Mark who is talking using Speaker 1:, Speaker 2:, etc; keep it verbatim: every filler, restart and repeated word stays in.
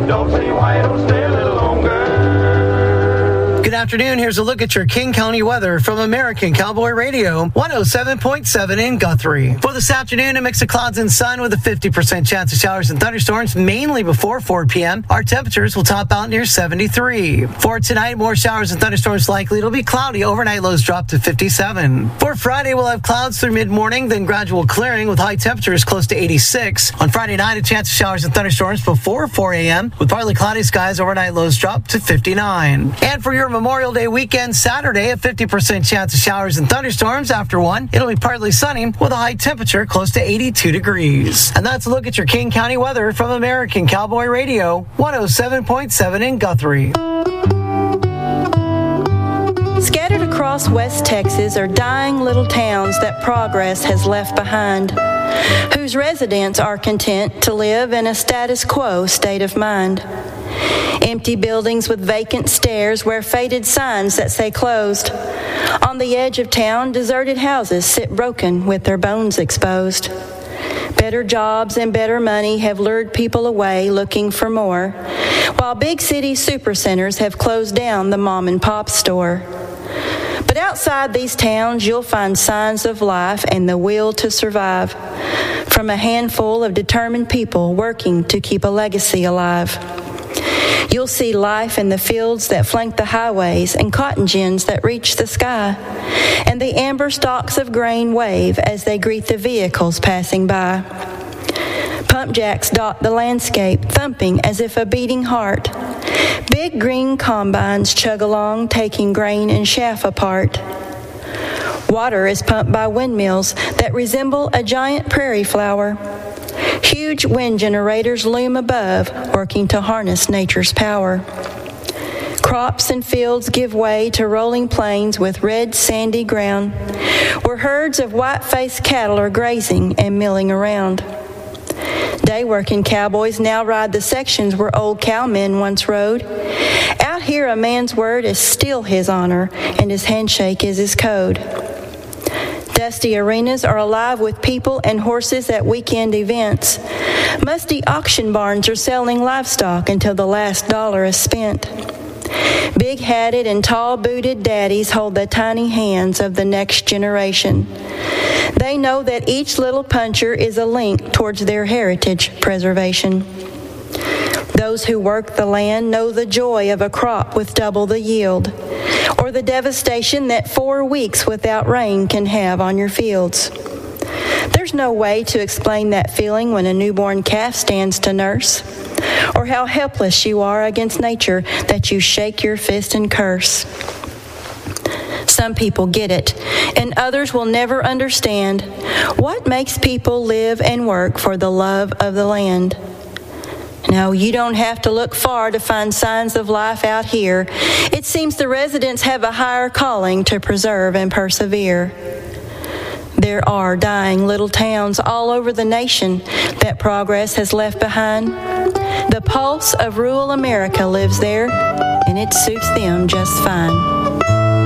Speaker 1: Don't see why I don't stay a little longer.
Speaker 2: Good afternoon. Here's a look at your King County weather from American Cowboy Radio, one oh seven point seven in Guthrie. For this afternoon, a mix of clouds and sun with a fifty percent chance of showers and thunderstorms, mainly before four p.m. Our temperatures will top out near seventy-three. For tonight, more showers and thunderstorms likely. It'll be cloudy. Overnight lows drop to fifty-seven. For Friday, we'll have clouds through mid-morning, then gradual clearing with high temperatures close to eighty-six. On Friday night, a chance of showers and thunderstorms before four a.m. with partly cloudy skies. Overnight lows drop to fifty-nine. And for your Memorial Day weekend, Saturday, a fifty percent chance of showers and thunderstorms. After one, it'll be partly sunny with a high temperature close to eighty-two degrees. And that's a look at your King County weather from American Cowboy Radio, one oh seven point seven in Guthrie.
Speaker 3: Scattered across West Texas are dying little towns that progress has left behind, whose residents are content to live in a status quo state of mind. Empty buildings with vacant stairs wear faded signs that say closed. On the edge of town, deserted houses sit broken with their bones exposed. Better jobs and better money have lured people away looking for more, while big city supercenters have closed down the mom and pop store. But outside these towns, you'll find signs of life and the will to survive from a handful of determined people working to keep a legacy alive. You'll see life in the fields that flank the highways and cotton gins that reach the sky, and the amber stalks of grain wave as they greet the vehicles passing by. Pump jacks dot the landscape, thumping as if a beating heart. Big green combines chug along, taking grain and chaff apart. Water is pumped by windmills that resemble a giant prairie flower. Huge wind generators loom above, working to harness nature's power. Crops and fields give way to rolling plains with red, sandy ground, where herds of white-faced cattle are grazing and milling around. Day-working cowboys now ride the sections where old cowmen once rode. Out here, a man's word is still his honor, and his handshake is his code. Dusty arenas are alive with people and horses at weekend events. Musty auction barns are selling livestock until the last dollar is spent. Big-hatted and tall-booted daddies hold the tiny hands of the next generation. They know that each little puncher is a link towards their heritage preservation. Those who work the land know the joy of a crop with double the yield, or the devastation that four weeks without rain can have on your fields. There's no way to explain that feeling when a newborn calf stands to nurse, or how helpless you are against nature that you shake your fist and curse. Some people get it, and others will never understand what makes people live and work for the love of the land. No, you don't have to look far to find signs of life out here. It seems the residents have a higher calling to preserve and persevere. There are dying little towns all over the nation that progress has left behind. The pulse of rural America lives there, and it suits them just fine.